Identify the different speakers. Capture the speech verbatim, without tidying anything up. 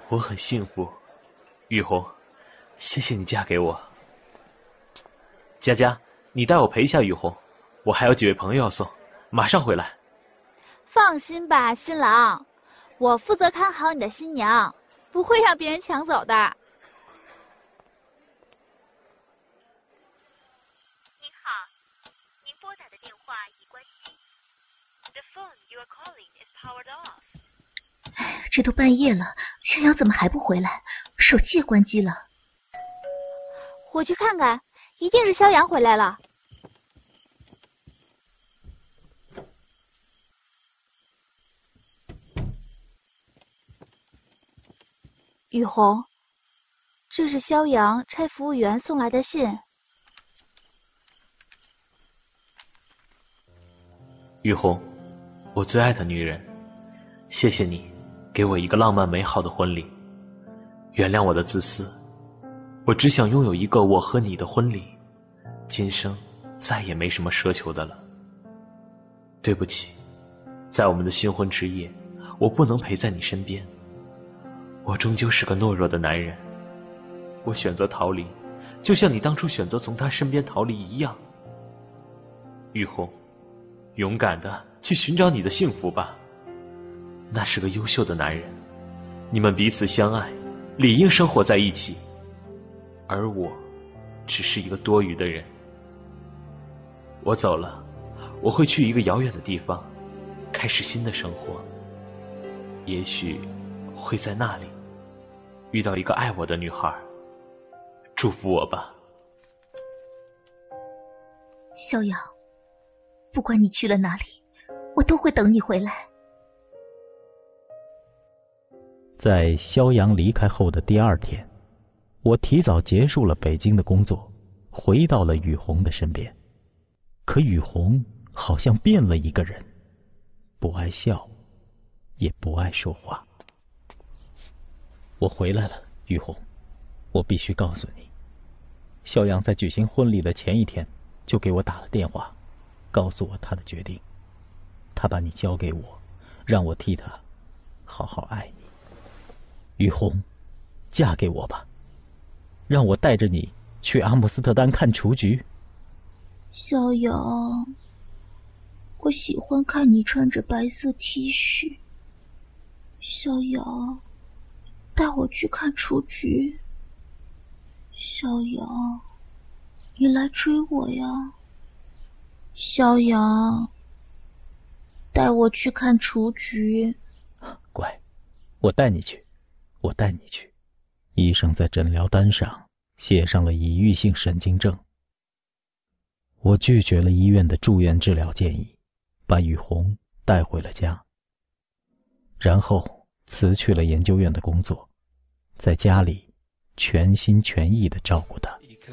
Speaker 1: 我很幸福，雨红，谢谢你嫁给我。佳佳，你带我陪一下雨红，我还有几位朋友要送，马上回来。
Speaker 2: 放心吧，新郎，我负责看好你的新娘，不会让别人抢走的。
Speaker 3: 您好，您拨打的电话已关机。The phone you are calling is powered off。
Speaker 4: 哎，这都半夜了，逍遥怎么还不回来？手机也关机了。
Speaker 2: 我去看看，一定是肖阳回来了。雨红，这是肖阳差服务员送来的信。
Speaker 1: 雨红，我最爱的女人，谢谢你给我一个浪漫美好的婚礼，原谅我的自私，我只想拥有一个我和你的婚礼，今生再也没什么奢求的了。对不起，在我们的新婚之夜，我不能陪在你身边。我终究是个懦弱的男人，我选择逃离，就像你当初选择从他身边逃离一样。雨红，勇敢的去寻找你的幸福吧。那是个优秀的男人，你们彼此相爱，理应生活在一起。而我，只是一个多余的人。我走了，我会去一个遥远的地方，开始新的生活。也许会在那里遇到一个爱我的女孩，祝福我吧。
Speaker 4: 逍遥，不管你去了哪里，我都会等你回来。
Speaker 5: 在肖阳离开后的第二天，我提早结束了北京的工作，回到了雨红的身边。可雨红好像变了一个人，不爱笑，也不爱说话。我回来了，雨红，我必须告诉你，肖阳在举行婚礼的前一天就给我打了电话，告诉我他的决定。他把你交给我，让我替他好好爱你。雨红，嫁给我吧，让我带着你去阿姆斯特丹看雏菊。
Speaker 4: 逍遥，我喜欢看你穿着白色 T 恤。逍遥，带我去看雏菊。逍遥，你来追我呀。逍遥，带我去看雏菊。
Speaker 5: 乖，我带你去，我带你去。医生在诊疗单上写上了抑郁性神经症。我拒绝了医院的住院治疗建议，把雨红带回了家，然后辞去了研究院的工作，在家里全心全意地照顾她。